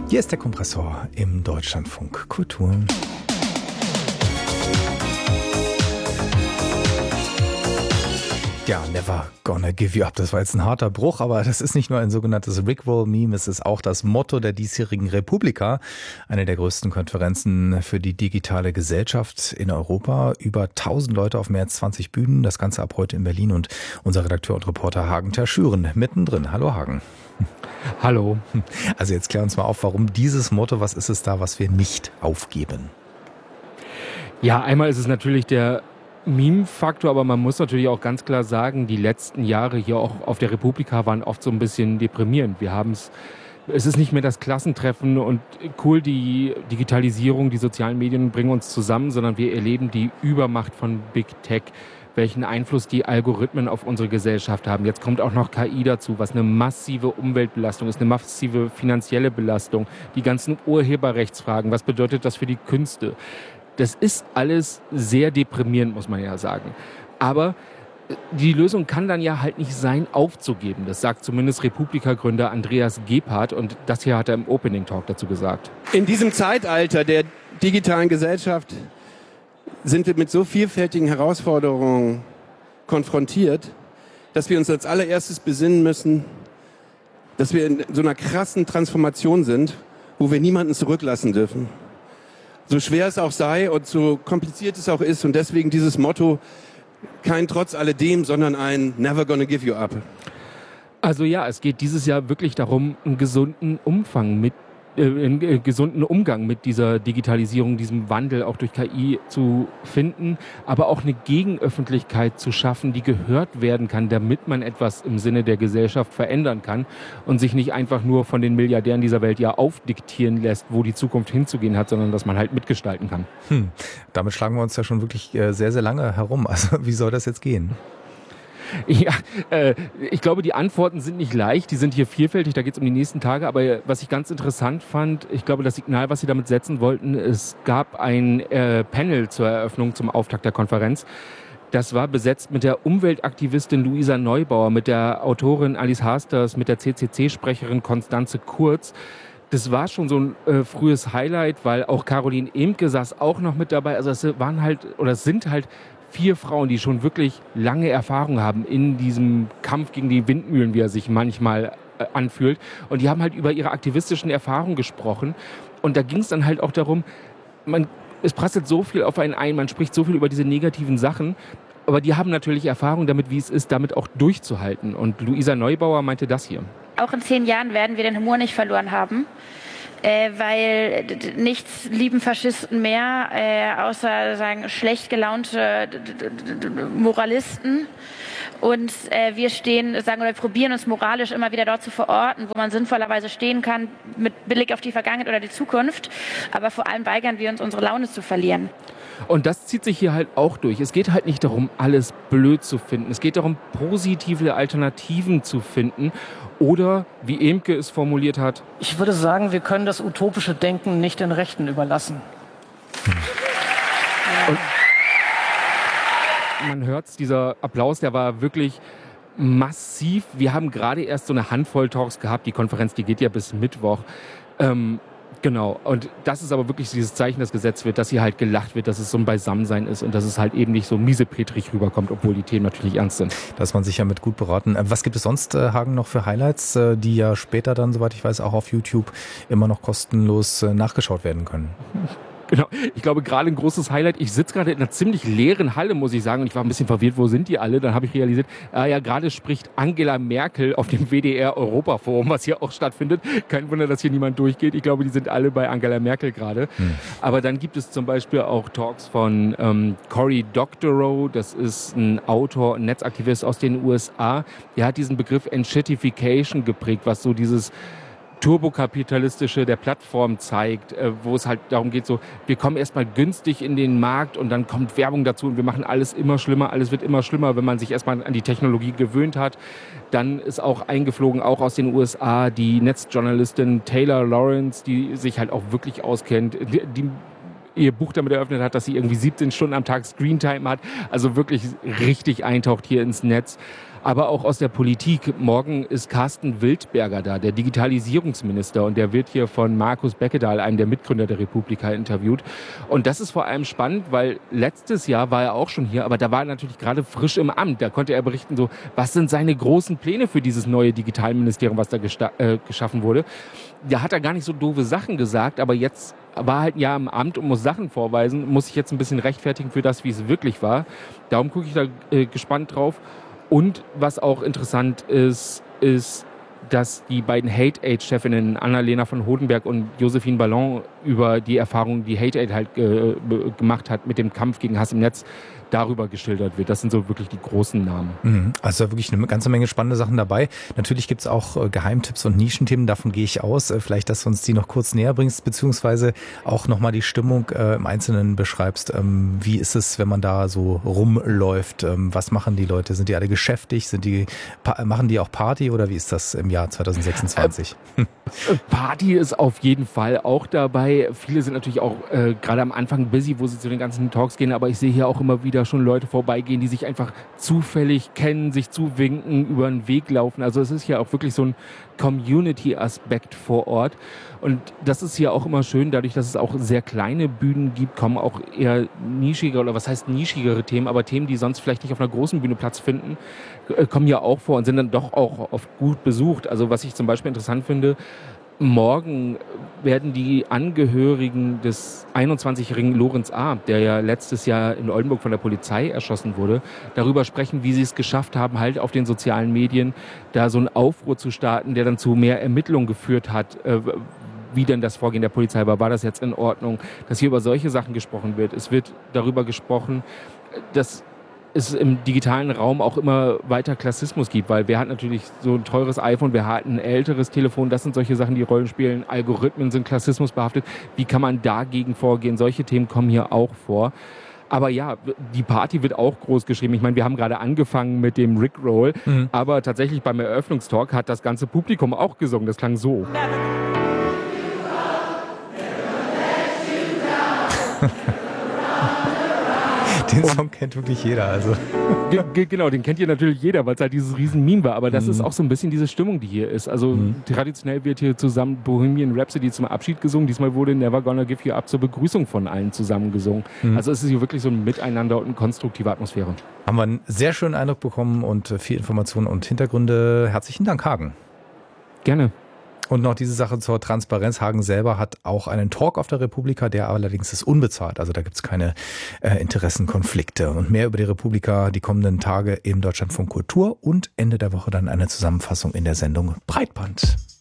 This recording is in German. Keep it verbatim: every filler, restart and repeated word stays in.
Hier ist der Kompressor im Deutschlandfunk Kultur. Ja, never gonna give you up. Das war jetzt ein harter Bruch, aber das ist nicht nur ein sogenanntes Rickroll-Meme, es ist auch das Motto der diesjährigen Republika, eine der größten Konferenzen für die digitale Gesellschaft in Europa. Über tausend Leute auf mehr als zwanzig Bühnen, das Ganze ab heute in Berlin und unser Redakteur und Reporter Hagen Terschüren mittendrin. Hallo Hagen. Hallo. Also jetzt klär uns mal auf, warum dieses Motto, was ist es da, was wir nicht aufgeben? Ja, einmal ist es natürlich der Meme-Faktor, aber man muss natürlich auch ganz klar sagen, die letzten Jahre hier auch auf der Republika waren oft so ein bisschen deprimierend. Wir haben es, es ist nicht mehr das Klassentreffen und cool, die Digitalisierung, die sozialen Medien bringen uns zusammen, sondern wir erleben die Übermacht von Big Tech, welchen Einfluss die Algorithmen auf unsere Gesellschaft haben. Jetzt kommt auch noch K I dazu, was eine massive Umweltbelastung ist, eine massive finanzielle Belastung, die ganzen Urheberrechtsfragen, was bedeutet das für die Künste? Das ist alles sehr deprimierend, muss man ja sagen. Aber die Lösung kann dann ja halt nicht sein, aufzugeben. Das sagt zumindest Republika-Gründer Andreas Gebhardt und das hier hat er im Opening Talk dazu gesagt. In diesem Zeitalter der digitalen Gesellschaft sind wir mit so vielfältigen Herausforderungen konfrontiert, dass wir uns als allererstes besinnen müssen, dass wir in so einer krassen Transformation sind, wo wir niemanden zurücklassen dürfen. So schwer es auch sei und so kompliziert es auch ist und deswegen dieses Motto, kein Trotz alledem, sondern ein Never gonna give you up. Also ja, es geht dieses Jahr wirklich darum, einen gesunden Umfang mit einen gesunden Umgang mit dieser Digitalisierung, diesem Wandel auch durch K I zu finden, aber auch eine Gegenöffentlichkeit zu schaffen, die gehört werden kann, damit man etwas im Sinne der Gesellschaft verändern kann und sich nicht einfach nur von den Milliardären dieser Welt ja aufdiktieren lässt, wo die Zukunft hinzugehen hat, sondern dass man halt mitgestalten kann. Hm. Damit schlagen wir uns ja schon wirklich sehr, sehr lange herum. Also wie soll das jetzt gehen? Ja, äh, ich glaube, die Antworten sind nicht leicht, die sind hier vielfältig, da geht es um die nächsten Tage, aber was ich ganz interessant fand, ich glaube, das Signal, was sie damit setzen wollten, es gab ein äh, Panel zur Eröffnung, zum Auftakt der Konferenz. Das war besetzt mit der Umweltaktivistin Luisa Neubauer, mit der Autorin Alice Hasters, mit der C C C-Sprecherin Constanze Kurz. Das war schon so ein äh, frühes Highlight, weil auch Caroline Emke saß auch noch mit dabei. Also es waren halt, oder es sind halt vier Frauen, die schon wirklich lange Erfahrung haben in diesem Kampf gegen die Windmühlen, wie er sich manchmal äh, anfühlt. Und die haben halt über ihre aktivistischen Erfahrungen gesprochen. Und da ging es dann halt auch darum, man, es prasselt so viel auf einen ein, man spricht so viel über diese negativen Sachen. Aber die haben natürlich Erfahrung damit, wie es ist, damit auch durchzuhalten. Und Luisa Neubauer meinte das hier. Auch in zehn Jahren werden wir den Humor nicht verloren haben. Äh, weil d- d- nichts lieben Faschisten mehr, äh, außer sagen schlecht gelaunte d- d- d- Moralisten. Und äh, wir stehen, sagen oder probieren uns moralisch immer wieder dort zu verorten, wo man sinnvollerweise stehen kann, mit Blick auf die Vergangenheit oder die Zukunft. Aber vor allem weigern wir uns, unsere Laune zu verlieren. Und das zieht sich hier halt auch durch. Es geht halt nicht darum, alles blöd zu finden. Es geht darum, positive Alternativen zu finden. Oder, wie Emke es formuliert hat, ich würde sagen, wir können das utopische Denken nicht den Rechten überlassen. Und man hört's, dieser Applaus, der war wirklich massiv. Wir haben gerade erst so eine Handvoll Talks gehabt. Die Konferenz, die geht ja bis Mittwoch. Ähm, Genau, und das ist aber wirklich dieses Zeichen, das gesetzt wird, dass hier halt gelacht wird, dass es so ein Beisammensein ist und dass es halt eben nicht so miesepetrig rüberkommt, obwohl die Themen natürlich ernst sind. Da ist man sich ja mit gut beraten. Was gibt es sonst, Hagen, noch für Highlights, die ja später dann, soweit ich weiß, auch auf YouTube immer noch kostenlos nachgeschaut werden können? Genau, ich glaube gerade ein großes Highlight, ich sitze gerade in einer ziemlich leeren Halle, muss ich sagen, und ich war ein bisschen verwirrt, wo sind die alle? Dann habe ich realisiert, äh, ja gerade spricht Angela Merkel auf dem W D R-Europaforum, was hier auch stattfindet. Kein Wunder, dass hier niemand durchgeht. Ich glaube, die sind alle bei Angela Merkel gerade. Hm. Aber dann gibt es zum Beispiel auch Talks von ähm, Cory Doctorow, das ist ein Autor, ein Netzaktivist aus den U S A. Der hat diesen Begriff Enshittification geprägt, was so dieses turbokapitalistische der Plattform zeigt, wo es halt darum geht, so wir kommen erstmal günstig in den Markt und dann kommt Werbung dazu und wir machen alles immer schlimmer, alles wird immer schlimmer, wenn man sich erstmal an die Technologie gewöhnt hat. Dann ist auch eingeflogen, auch aus den U S A, die Netzjournalistin Taylor Lawrence, die sich halt auch wirklich auskennt, die, die ihr Buch damit eröffnet hat, dass sie irgendwie siebzehn Stunden am Tag Screentime hat, also wirklich richtig eintaucht hier ins Netz. aber auch aus der Politik. Morgen ist Carsten Wildberger da, der Digitalisierungsminister, und der wird hier von Markus Beckedahl, einem der Mitgründer der Republika, interviewt. Und das ist vor allem spannend, weil letztes Jahr war er auch schon hier, aber da war er natürlich gerade frisch im Amt. Da konnte er berichten, so, was sind seine großen Pläne für dieses neue Digitalministerium, was da gesta- äh, geschaffen wurde. Da hat er gar nicht so doofe Sachen gesagt, aber jetzt war halt ein Jahr im Amt und muss Sachen vorweisen, muss sich jetzt ein bisschen rechtfertigen für das, wie es wirklich war. Darum gucke ich da äh, gespannt drauf. Und was auch interessant ist, ist, dass die beiden Hate-Aid-Chefinnen Annalena von Hodenberg und Josephine Ballon über die Erfahrungen, die Hate-Aid halt äh, gemacht hat mit dem Kampf gegen Hass im Netz, darüber geschildert wird. Das sind so wirklich die großen Namen. Mhm. Also wirklich eine ganze Menge spannende Sachen dabei. Natürlich gibt es auch äh, Geheimtipps und Nischenthemen, davon gehe ich aus. Äh, vielleicht, dass du uns die noch kurz näher bringst, beziehungsweise auch nochmal die Stimmung äh, im Einzelnen beschreibst. Ähm, wie ist es, wenn man da so rumläuft? Ähm, was machen die Leute? Sind die alle geschäftig? Sind die, pa- machen die auch Party oder wie ist das im Jahr zwanzig sechsundzwanzig? Äh, Party ist auf jeden Fall auch dabei. Viele sind natürlich auch äh, gerade am Anfang busy, wo sie zu den ganzen Talks gehen, aber ich sehe hier auch immer wieder schon Leute vorbeigehen, die sich einfach zufällig kennen, sich zuwinken, über den Weg laufen. Also es ist hier auch wirklich so ein Community-Aspekt vor Ort. Und das ist hier auch immer schön, dadurch, dass es auch sehr kleine Bühnen gibt, kommen auch eher nischige, oder was heißt nischigere Themen, aber Themen, die sonst vielleicht nicht auf einer großen Bühne Platz finden, kommen hier auch vor und sind dann doch auch oft gut besucht. Also was ich zum Beispiel interessant finde, morgen werden die Angehörigen des einundzwanzigjährigen Lorenz A., der ja letztes Jahr in Oldenburg von der Polizei erschossen wurde, darüber sprechen, wie sie es geschafft haben, halt auf den sozialen Medien da so einen Aufruhr zu starten, der dann zu mehr Ermittlungen geführt hat, äh, wie denn das Vorgehen der Polizei war. War das jetzt in Ordnung? Dass hier über solche Sachen gesprochen wird. Es wird darüber gesprochen, dass es im digitalen Raum auch immer weiter Klassismus gibt, weil wer hat natürlich so ein teures iPhone, wer hat ein älteres Telefon, das sind solche Sachen, die Rollen spielen, Algorithmen sind Klassismus behaftet, wie kann man dagegen vorgehen, solche Themen kommen hier auch vor. Aber ja, die Party wird auch groß geschrieben. Ich meine, wir haben gerade angefangen mit dem Rickroll, mhm. aber tatsächlich beim Eröffnungstalk hat das ganze Publikum auch gesungen, das klang so. Den Song kennt wirklich jeder. Also. G- g- genau, den kennt hier natürlich jeder, weil es halt dieses riesen Meme war. Aber das mhm. ist auch so ein bisschen diese Stimmung, die hier ist. Also mhm. traditionell wird hier zusammen Bohemian Rhapsody zum Abschied gesungen. Diesmal wurde Never Gonna Give You Up zur Begrüßung von allen zusammen gesungen. Mhm. Also es ist hier wirklich so ein Miteinander und eine konstruktive Atmosphäre. Haben wir einen sehr schönen Eindruck bekommen und viel Informationen und Hintergründe. Herzlichen Dank, Hagen. Gerne. Und noch diese Sache zur Transparenz. Hagen selber hat auch einen Talk auf der Republika, der allerdings ist unbezahlt. Also da gibt es keine äh, Interessenkonflikte. Und mehr über die Republika die kommenden Tage im Deutschlandfunk Kultur und Ende der Woche dann eine Zusammenfassung in der Sendung Breitband.